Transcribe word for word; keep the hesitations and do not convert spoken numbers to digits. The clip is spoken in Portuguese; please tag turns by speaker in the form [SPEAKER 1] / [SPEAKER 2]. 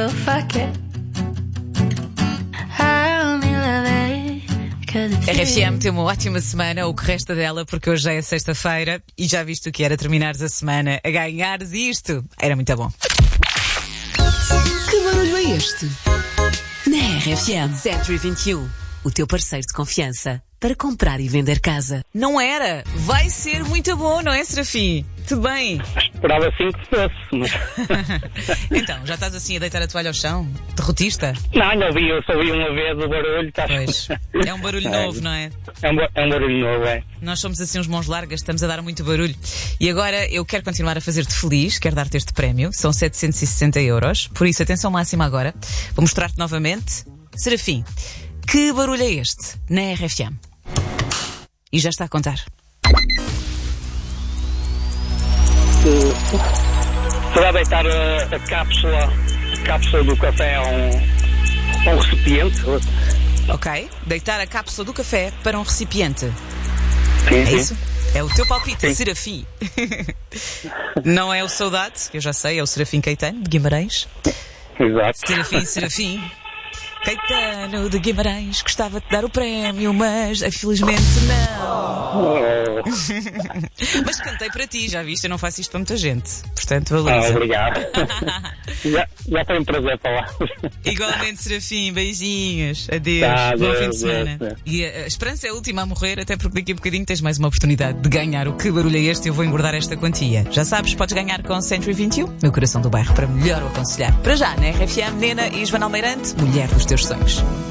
[SPEAKER 1] so fuck it. I only love it 'cause it's
[SPEAKER 2] R F M
[SPEAKER 1] you.
[SPEAKER 2] tem uma ótima semana, o que resta dela, porque hoje já é sexta-feira e já viste o que era terminares a semana a ganhares isto. Era muito bom.
[SPEAKER 3] Que barulho é este? Na R F M Century vinte e um, o teu parceiro de confiança para comprar e vender casa.
[SPEAKER 2] Não era? Vai ser muito bom, não é, Serafim? Tudo bem?
[SPEAKER 4] Esperava assim que fosse, mas...
[SPEAKER 2] Então, já estás assim a deitar a toalha ao chão? Derrotista?
[SPEAKER 4] Não, não vi, eu só vi uma vez o barulho. Tá...
[SPEAKER 2] Pois. É um barulho novo, não é?
[SPEAKER 4] É um, ba- é um barulho novo, é.
[SPEAKER 2] Nós somos assim uns mãos largas, estamos a dar muito barulho. E agora eu quero continuar a fazer-te feliz, quero dar-te este prémio. São setecentos e sessenta euros. Por isso, atenção máxima agora. Vou mostrar-te novamente. Serafim, que barulho é este na R F M? E já está a contar.
[SPEAKER 4] Será deitar a, a cápsula, a cápsula do café a um, a um recipiente?
[SPEAKER 2] Ok? Deitar a cápsula do café para um recipiente.
[SPEAKER 4] Sim,
[SPEAKER 2] É
[SPEAKER 4] sim.
[SPEAKER 2] isso? É o teu palpite,
[SPEAKER 4] Sim.
[SPEAKER 2] Serafim. Não é o Saudade, que eu já sei, é o Serafim Caetano, de Guimarães.
[SPEAKER 4] Exato.
[SPEAKER 2] Serafim, Serafim. Caetano de Guimarães, gostava de dar o prémio, mas infelizmente não.
[SPEAKER 4] Oh,
[SPEAKER 2] Mas cantei para ti, já viste? Eu não faço isto para muita gente. Portanto,
[SPEAKER 4] ah,
[SPEAKER 2] valoriza.
[SPEAKER 4] obrigado. já, já foi um prazer falar.
[SPEAKER 2] Igualmente, Serafim, beijinhos. Adeus.
[SPEAKER 4] Tá,
[SPEAKER 2] Bom
[SPEAKER 4] adeus,
[SPEAKER 2] fim de semana.
[SPEAKER 4] adeus.
[SPEAKER 2] E a, a esperança é a última a morrer, até porque daqui a bocadinho tens mais uma oportunidade de ganhar. O que barulho é este? Eu vou engordar esta quantia. Já sabes, podes ganhar com Century vinte e um, meu coração do bairro, para melhor o aconselhar. Para já, na R F M, Nena e Joana Almeirante, mulher dos teus sonhos.